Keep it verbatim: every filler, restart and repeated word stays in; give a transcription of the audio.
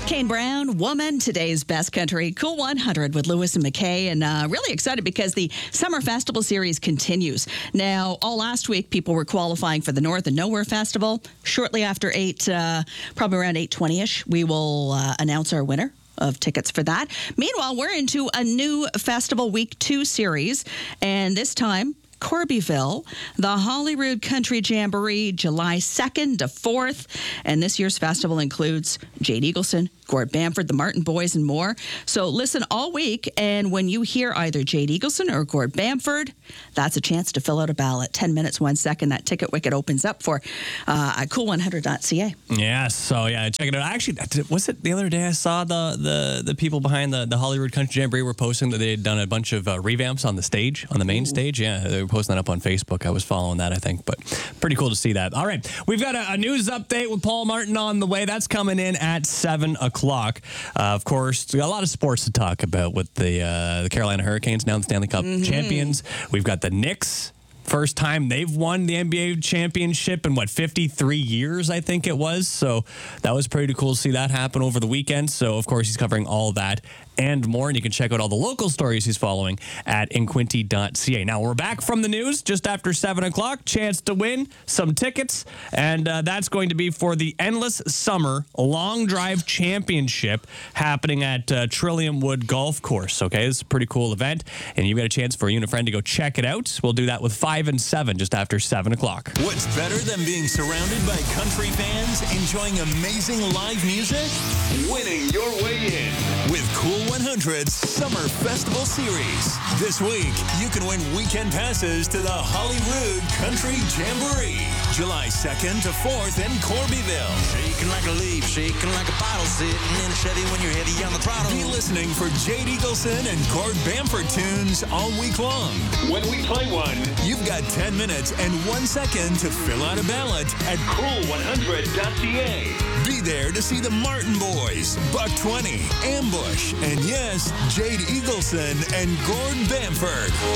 Kane Brown, Woman, today's Best Country Cool one hundred with Lewis and McKay. And uh, really excited because the Summer Festival Series continues. Now, all last week, people were qualifying for the North and Nowhere Festival. Shortly after eight, uh, probably around eight twenty-ish, we will uh, announce our winner of tickets for that. Meanwhile, we're into a new Festival Week two series. And this time, Corbyville, the Holyrood Country Jamboree, July second to fourth. And this year's festival includes Jade Eagleson, Gord Bamford, the Martin Boys, and more. So listen all week, and when you hear either Jade Eagleson or Gord Bamford, that's a chance to fill out a ballot. ten minutes, one second. That ticket wicket opens up for uh, at cool one hundred dot c a. Yeah, so yeah, check it out. Actually, was it the other day I saw the the, the people behind the, the Holyrood Country Jamboree were posting that they had done a bunch of uh, revamps on the stage, on the main Ooh. stage. Yeah, they were posting that up on Facebook. I was following that, I think, but pretty cool to see that. All right, we've got a, a news update with Paul Martin on the way. That's coming in at seven o'clock. Uh, of course, we got a lot of sports to talk about with the uh, the Carolina Hurricanes, now the Stanley Cup mm-hmm. champions. We've got the Knicks. First time they've won the N B A championship in, what, fifty-three years, I think it was. So that was pretty cool to see that happen over the weekend. So, of course, he's covering all that and more. And you can check out all the local stories he's following at inquinty dot c a. Now, we're back from the news just after seven o'clock. Chance to win some tickets. And uh, that's going to be for the Endless Summer Long Drive Championship happening at uh, Trillium Wood Golf Course. Okay, this is a pretty cool event. And you've got a chance for you and a friend to go check it out. We'll do that with five and seven just after seven o'clock. What's better than being surrounded by country fans enjoying amazing live music? Winning your way in with Cool one hundred's Summer Festival Series. This week, you can win weekend passes to the Holyrood Country Jamboree, July second to fourth in Corbyville. Shaking like a leaf, shaking like a bottle, sitting in a Chevy when you're heavy on the throttle. Be listening for Jade Eagleson and Gord Bamford tunes all week long. When we play one, you've got ten minutes and one second to fill out a ballot at cool one hundred dot c a. Be there to see the Martin Boys, Buck twenty, Ambush, and yes, Jade Eagleson and Gord Bamford.